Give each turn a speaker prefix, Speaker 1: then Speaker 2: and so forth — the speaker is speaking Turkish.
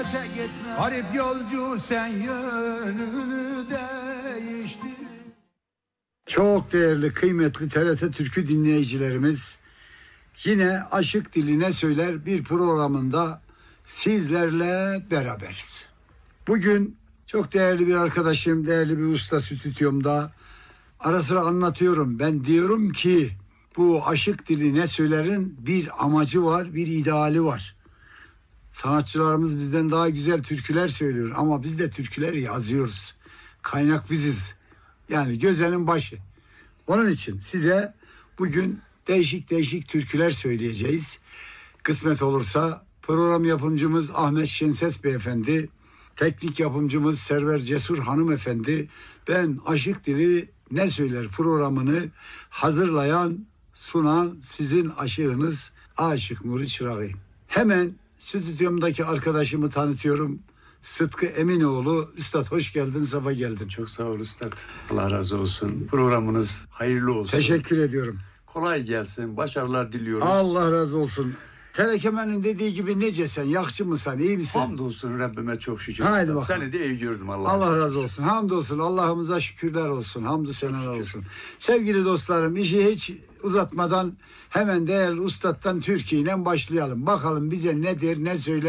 Speaker 1: gurbete gitme. Garip yolcu sen yönünü değiştir.
Speaker 2: Çok değerli, kıymetli TRT Türkü dinleyicilerimiz, yine Aşık Dili Ne Söyler bir programında sizlerle beraberiz. Bugün çok değerli bir arkadaşım, değerli bir usta stüdyomda. Ara sıra anlatıyorum. Ben diyorum ki bu Aşık Dili Ne Söyler'in bir amacı var, bir ideali var. Sanatçılarımız bizden daha güzel türküler söylüyor ama biz de türküleri yazıyoruz. Kaynak biziz. Yani gözenin başı. Onun için size bugün değişik değişik türküler söyleyeceğiz. Kısmet olursa program yapımcımız Ahmet Şenses Beyefendi, teknik yapımcımız Server Cesur Hanımefendi, ben Aşık Dili Ne Söyler programını hazırlayan, sunan sizin aşığınız Aşık Nuri Çırağı'yım. Hemen stüdyomdaki arkadaşımı tanıtıyorum. Sıtkı Eminoğlu. Üstad hoş geldin, sabah geldin.
Speaker 3: Çok sağ ol Üstad. Allah razı olsun. Programınız hayırlı olsun.
Speaker 2: Teşekkür ediyorum.
Speaker 3: Kolay gelsin. Başarılar diliyoruz.
Speaker 2: Allah razı olsun. Telekemen'in dediği gibi necesen, yakşı mısın, iyi misin?
Speaker 3: Hamdolsun Rabbime çok şükür.
Speaker 2: Haydi
Speaker 3: Üstad.
Speaker 2: bakalım.
Speaker 3: Seni de iyi gördüm Allah'a.
Speaker 2: Allah razı olsun. Hamdolsun. Allah'ımıza şükürler olsun. Hamdü senalar olsun. Sevgili dostlarım, işi hiç uzatmadan hemen değerli ustadtan Türkiye'yle başlayalım. Bakalım bize nedir, ne söyler.